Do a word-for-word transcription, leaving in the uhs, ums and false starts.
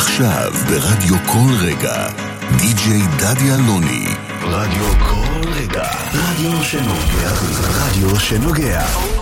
עכשיו ברדיו כל רגע, די-ג'יי דדי אלוני. רדיו כל רגע, רדיו שנוגע, רדיו שנוגע.